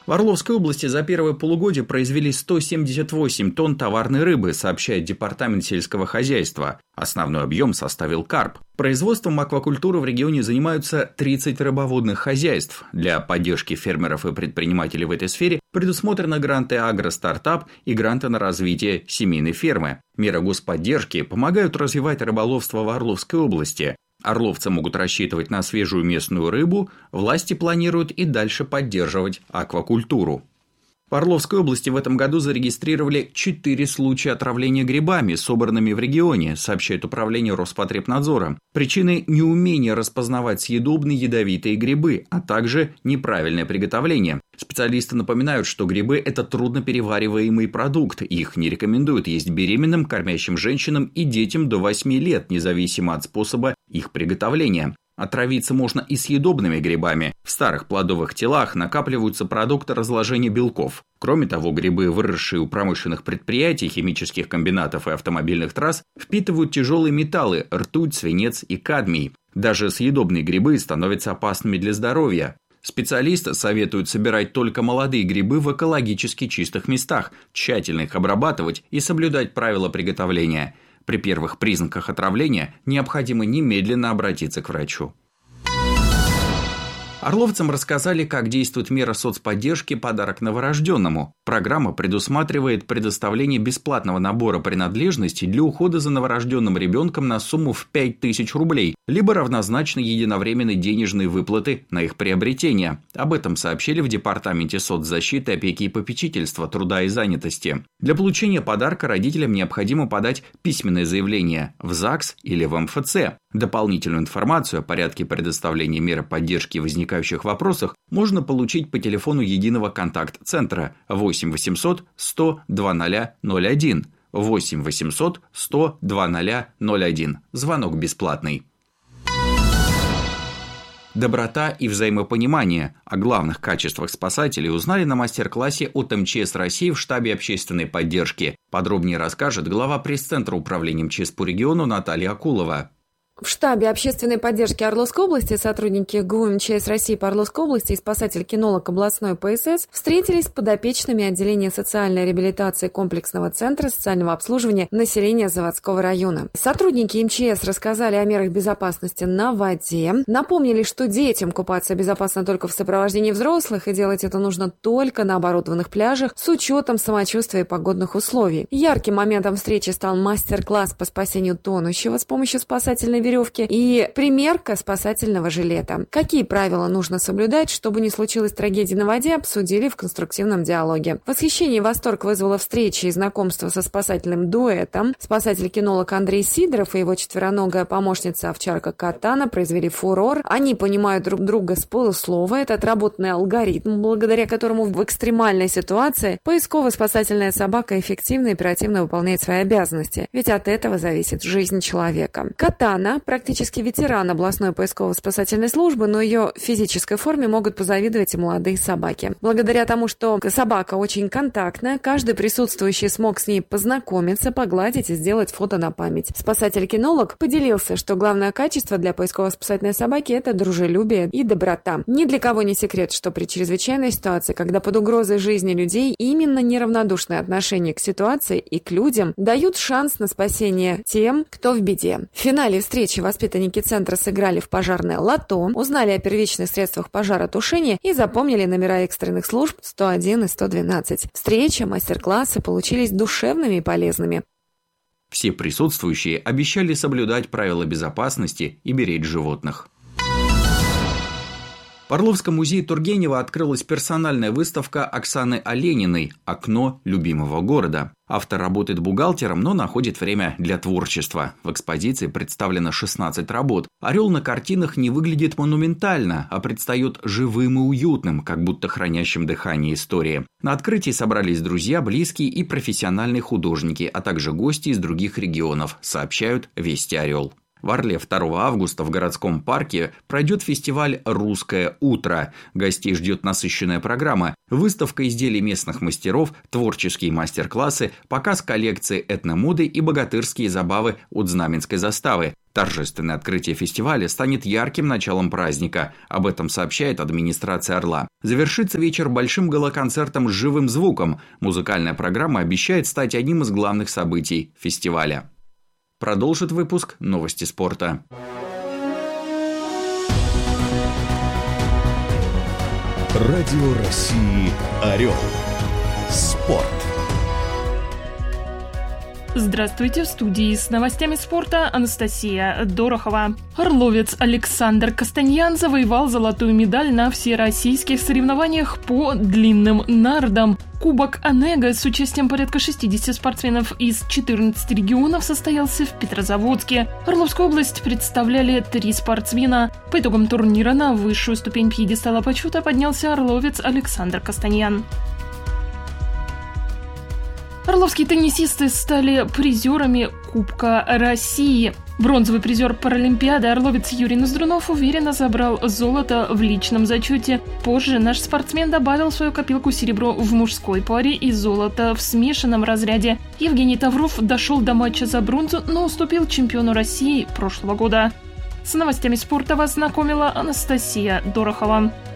В Орловской области за первое полугодие произвели 178 тонн товарной рыбы, сообщает Департамент сельского хозяйства. Основной объем составил карп. Производством аквакультуры в регионе занимаются 30 рыбоводных хозяйств. Для поддержки фермеров и предпринимателей в этой сфере предусмотрены гранты «Агростартап» и гранты на развитие семейной фермы. Меры господдержки помогают развивать рыболовство в Орловской области. Орловцы могут рассчитывать на свежую местную рыбу, власти планируют и дальше поддерживать аквакультуру. В Орловской области в этом году зарегистрировали 4 случая отравления грибами, собранными в регионе, сообщает управление Роспотребнадзора. Причины – неумение распознавать съедобные ядовитые грибы, а также неправильное приготовление. Специалисты напоминают, что грибы – это трудноперевариваемый продукт, их не рекомендуют есть беременным, кормящим женщинам и детям до 8 лет, независимо от способа их приготовления. Отравиться можно и съедобными грибами. В старых плодовых телах накапливаются продукты разложения белков. Кроме того, грибы, выросшие у промышленных предприятий, химических комбинатов и автомобильных трасс, впитывают тяжелые металлы – ртуть, свинец и кадмий. Даже съедобные грибы становятся опасными для здоровья. Специалисты советуют собирать только молодые грибы в экологически чистых местах, тщательно их обрабатывать и соблюдать правила приготовления. При первых признаках отравления необходимо немедленно обратиться к врачу. Орловцам рассказали, как действует мера соцподдержки «Подарок новорожденному». Программа предусматривает предоставление бесплатного набора принадлежностей для ухода за новорожденным ребенком на сумму в 5000 рублей, либо равнозначно единовременной денежной выплаты на их приобретение. Об этом сообщили в Департаменте соцзащиты, опеки и попечительства, труда и занятости. Для получения подарка родителям необходимо подать письменное заявление в ЗАГС или в МФЦ. Дополнительную информацию о порядке предоставления меры поддержки в возникающих вопросах можно получить по телефону единого контакт-центра 8 800 100 2001, 8 800 100 2001. Звонок бесплатный. Доброта и взаимопонимание. О главных качествах спасателей узнали на мастер-классе от МЧС России в штабе общественной поддержки. Подробнее расскажет глава пресс-центра управления МЧС по региону Наталья Акулова. В штабе общественной поддержки Орловской области сотрудники ГУ МЧС России по Орловской области и спасатель-кинолог областной ПСС встретились с подопечными отделения социальной реабилитации комплексного центра социального обслуживания населения Заводского района. Сотрудники МЧС рассказали о мерах безопасности на воде, напомнили, что детям купаться безопасно только в сопровождении взрослых и делать это нужно только на оборудованных пляжах с учетом самочувствия и погодных условий. Ярким моментом встречи стал мастер-класс по спасению тонущего с помощью спасательной веревки и примерка спасательного жилета. Какие правила нужно соблюдать, чтобы не случилось трагедии на воде, обсудили в конструктивном диалоге. Восхищение и восторг вызвала встреча и знакомство со спасательным дуэтом. Спасатель-кинолог Андрей Сидоров и его четвероногая помощница овчарка Катана произвели фурор. Они понимают друг друга с полуслова. Это отработанный алгоритм, благодаря которому в экстремальной ситуации поисково-спасательная собака эффективно и оперативно выполняет свои обязанности. Ведь от этого зависит жизнь человека. Катана практически ветеран областной поисково-спасательной службы, но ее физической форме могут позавидовать и молодые собаки. Благодаря тому, что собака очень контактная, каждый присутствующий смог с ней познакомиться, погладить и сделать фото на память. Спасатель-кинолог поделился, что главное качество для поисково-спасательной собаки – это дружелюбие и доброта. Ни для кого не секрет, что при чрезвычайной ситуации, когда под угрозой жизни людей, именно неравнодушное отношение к ситуации и к людям дают шанс на спасение тем, кто в беде. В финале встречи воспитанники центра сыграли в пожарное лото, узнали о первичных средствах пожаротушения и запомнили номера экстренных служб 101 и 112. Встреча, мастер-классы получились душевными и полезными. Все присутствующие обещали соблюдать правила безопасности и беречь животных. В Орловском музее Тургенева открылась персональная выставка Оксаны Олениной «Окно любимого города». Автор работает бухгалтером, но находит время для творчества. В экспозиции представлено 16 работ. Орел на картинах не выглядит монументально, а предстает живым и уютным, как будто хранящим дыхание истории. На открытии собрались друзья, близкие и профессиональные художники, а также гости из других регионов, сообщают «Вести Орел». В Орле 2 августа в городском парке пройдет фестиваль «Русское утро». Гостей ждет насыщенная программа, выставка изделий местных мастеров, творческие мастер-классы, показ коллекции этномоды и богатырские забавы от Знаменской заставы. Торжественное открытие фестиваля станет ярким началом праздника. Об этом сообщает администрация Орла. Завершится вечер большим галоконцертом с живым звуком. Музыкальная программа обещает стать одним из главных событий фестиваля. Продолжит выпуск новости спорта. Радио России «Орел». Спорт. Здравствуйте, в студии с новостями спорта Анастасия Дорохова. Орловец Александр Костаньян завоевал золотую медаль на всероссийских соревнованиях по длинным нардам. Кубок Онега с участием порядка 60 спортсменов из 14 регионов состоялся в Петрозаводске. Орловскую область представляли 3 спортсмена. По итогам турнира на высшую ступень пьедестала почета поднялся орловец Александр Костаньян. Орловские теннисисты стали призерами Кубка России. Бронзовый призер Паралимпиады орловец Юрий Ноздрунов уверенно забрал золото в личном зачете. Позже наш спортсмен добавил в свою копилку серебро в мужской паре и золото в смешанном разряде. Евгений Тавров дошел до матча за бронзу, но уступил чемпиону России прошлого года. С новостями спорта вас знакомила Анастасия Дорохова.